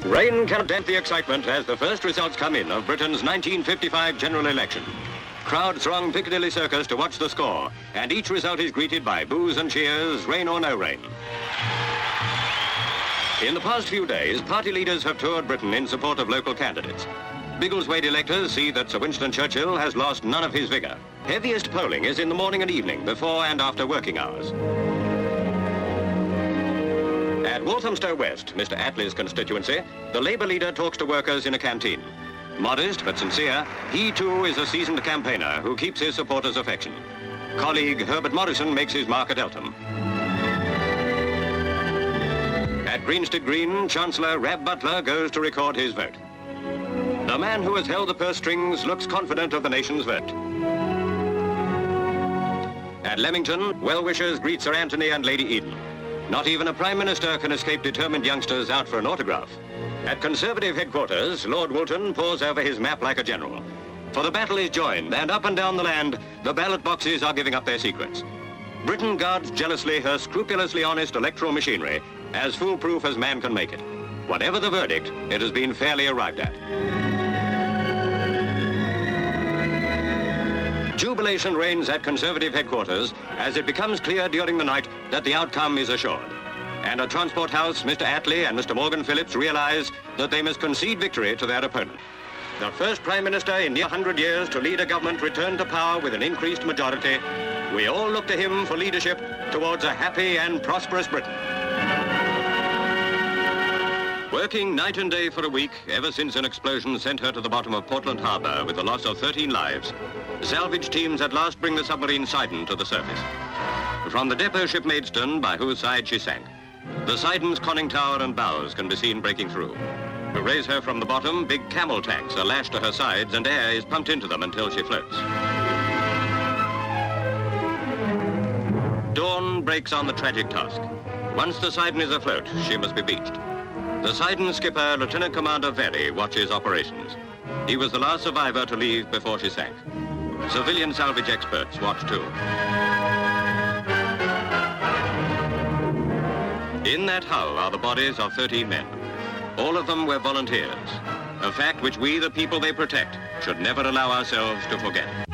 Rain cannot dent the excitement as the first results come in of Britain's 1955 general election. Crowds throng Piccadilly Circus to watch the score, and each result is greeted by boos and cheers, rain or no rain. In the past few days, party leaders have toured Britain in support of local candidates. Biggleswade electors see that Sir Winston Churchill has lost none of his vigour. Heaviest polling is in the morning and evening, before and after working hours. At Walthamstow West, Mr. Attlee's constituency, the Labour leader talks to workers in a canteen. Modest but sincere, he too is a seasoned campaigner who keeps his supporters' affection. Colleague Herbert Morrison makes his mark at Eltham. At Greenstead Green, Chancellor Rab Butler goes to record his vote. The man who has held the purse strings looks confident of the nation's vote. At Leamington, well-wishers greet Sir Anthony and Lady Eden. Not even a Prime Minister can escape determined youngsters out for an autograph. At Conservative headquarters, Lord Woolton pores over his map like a general. For the battle is joined, and up and down the land, the ballot boxes are giving up their secrets. Britain guards jealously her scrupulously honest electoral machinery, as foolproof as man can make it. Whatever the verdict, it has been fairly arrived at. Jubilation reigns at Conservative headquarters as it becomes clear during the night that the outcome is assured. And at Transport House, Mr. Attlee and Mr. Morgan Phillips realise that they must concede victory to their opponent. The first Prime Minister in 100 years to lead a government returned to power with an increased majority. We all look to him for leadership towards a happy and prosperous Britain. Working night and day for a week, ever since an explosion sent her to the bottom of Portland Harbour with the loss of 13 lives, salvage teams at last bring the submarine Sidon to the surface. From the depot ship Maidstone, by whose side she sank, the Sidon's conning tower and bows can be seen breaking through. To raise her from the bottom, big camel tanks are lashed to her sides and air is pumped into them until she floats. Dawn breaks on the tragic task. Once the Sidon is afloat, she must be beached. The Sidon skipper, Lieutenant Commander Very, watches operations. He was the last survivor to leave before she sank. Civilian salvage experts watch too. In that hull are the bodies of 13 men. All of them were volunteers, a fact which we, the people they protect, should never allow ourselves to forget.